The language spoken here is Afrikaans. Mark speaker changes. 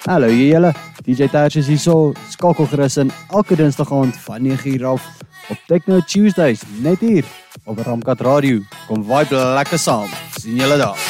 Speaker 1: Hallo julle, DJ Tersh is hierso, skakel gerus in elke dinsdag aand van 9:00 af op Techno Tuesdays, net hier op Ramkat Radio. Kom vibe lekker saam, sien julle daar.